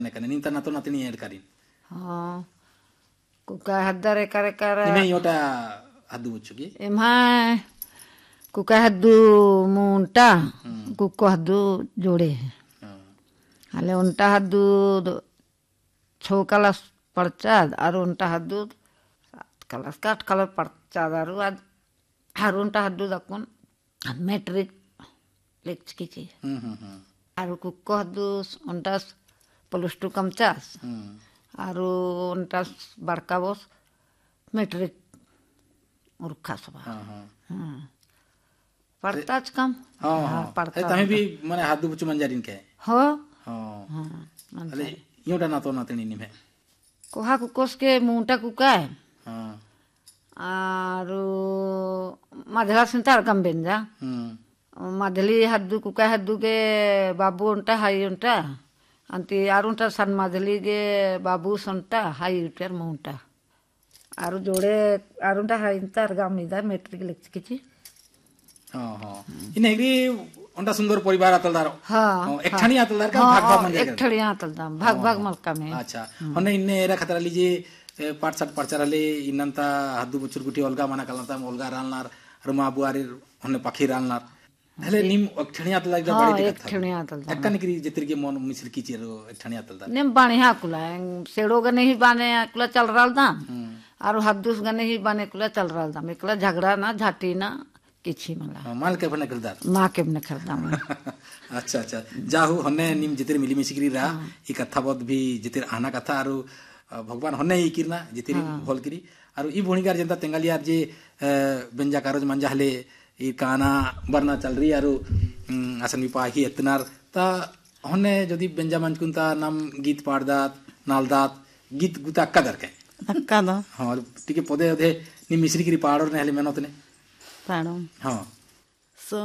nekane ninta nato natini edkarin kuka haddare kare kare ime yota haddu buchugi emha kuka haddu munta kuko haddu jode hale unta haddu chokalas parchad aru unta haddu kalas kat kalas parchad aru harunta haddu dakon metric lekchiki aru kuko haddu untas plus 2 kamchas aru untas barkabos metric urkha saba partaj kam partaj tami bi mane haddu buchu manjarin ke ho ale yota nato natini nime koha kukos ke munta kuka aru madhela sentar kam benja madheli haddu kuka haddu ke babu unta hai unta anti arunta san madheli ke babu sonta hai uter munta aru jode arunta hai intar gamida metric lekchichi inegri onta sundor poribar atalдар एकठाणी atalдар का भाग भाग मन एकठाणी atalda भाग भाग malka me अच्छा honne inne era khatra lije part sat parcharale innanta haddu buchur guti olga mana kalanta olga ralnar ruma buarir honne pakhi ralnar hele nim ekठाणी atalda da bari dikat ekठाणी atalda ekkan kiri jetir ke mon misir ki chero ekठाणी atalda nem bani ha kula sedo gane hi bane kula chal ralda aru haddus gane hi bane kula chal ralda mekla झगड़ा ना झाटी ना किछि मला माल के बने करदार मा के बने करदा अच्छा अच्छा जाहु हन्ने निम जितिर मिली मिसिकरी रा ई कथा बद भी जितिर आना कथा आरु भगवान हन्ने ई किरना जितिर भल करी आरु ई भोणीगार जनता तेंगालियार जे बेंजा कारोज मंजा हले ई काना बरना चल रही आरु आसन विपाही एतनार ता हन्ने जदी बेंजा मंजकुंता नाम गीत पाड़दात नालदात गीत गुता कदर के धक्का दो हां टिके पदे अधे नि मिश्री करी पाड़र ने हले मेनतने पाड़ो हां